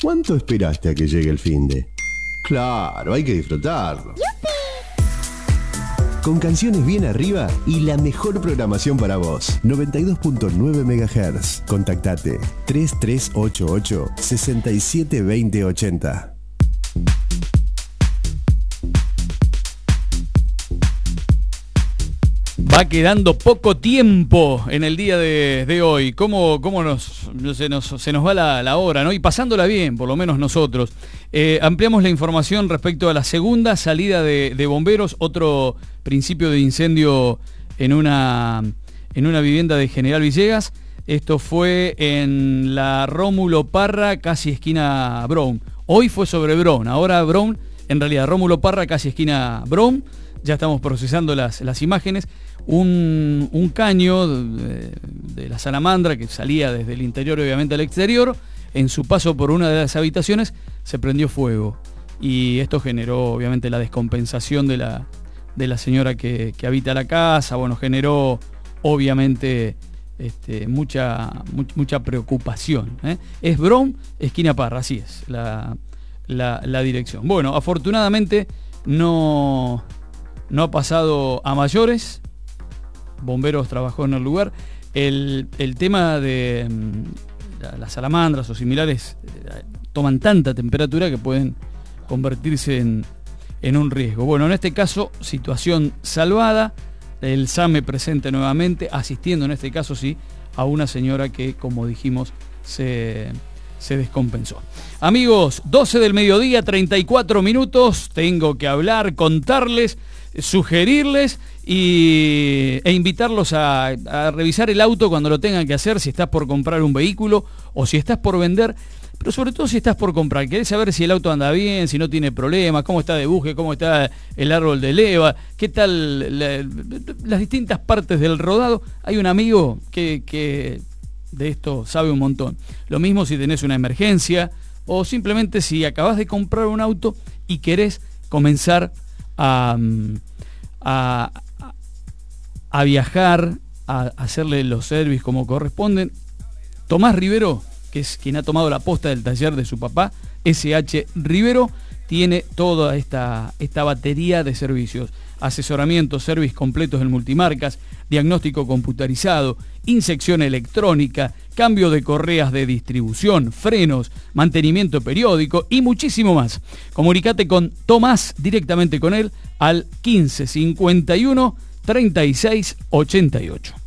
¿Cuánto esperaste a que llegue el finde? Claro, hay que disfrutarlo. Con canciones bien arriba y la mejor programación para vos. 92.9 MHz. Contactate 3388 672080. Va quedando poco tiempo en el día de hoy. ¿Cómo se nos va la hora, ¿no? Y pasándola bien, por lo menos nosotros. Ampliamos la información respecto a la segunda salida de bomberos, otro principio de incendio en una vivienda de General Villegas. Esto fue en la Rómulo Parra, casi esquina Brown. Hoy fue sobre Brown, ahora Brown, en realidad Rómulo Parra, casi esquina Brown. Ya estamos procesando las imágenes. Un caño de la salamandra que salía desde el interior obviamente al exterior, en su paso por una de las habitaciones se prendió fuego y esto generó obviamente la descompensación de la señora que habita la casa. Bueno, generó obviamente mucha preocupación, ¿eh? Es Brown, esquina Parra, así es la dirección. Bueno, afortunadamente no ha pasado a mayores. Bomberos trabajó en el lugar. El tema de las salamandras o similares toman tanta temperatura que pueden convertirse en un riesgo. Bueno, en este caso, situación salvada. El SAME presente nuevamente, asistiendo en este caso sí a una señora que, como dijimos, se descompensó. Amigos, 12 del mediodía, 34 minutos. Tengo que hablar, contarles, sugerirles e invitarlos a revisar el auto cuando lo tengan que hacer, si estás por comprar un vehículo o si estás por vender, pero sobre todo si estás por comprar. Querés saber si el auto anda bien, si no tiene problemas, cómo está de buje, cómo está el árbol de leva, qué tal las distintas partes del rodado. Hay un amigo que de esto sabe un montón. Lo mismo si tenés una emergencia o simplemente si acabás de comprar un auto y querés comenzar a viajar, a hacerle los servicios como corresponden. Tomás Rivero, que es quien ha tomado la posta del taller de su papá, SH Rivero, tiene toda esta batería de servicios: asesoramiento, servicios completos en multimarcas, diagnóstico computarizado, inyección electrónica, cambio de correas de distribución, frenos, mantenimiento periódico y muchísimo más. Comunicate con Tomás, directamente con él, al 15 51 36 88.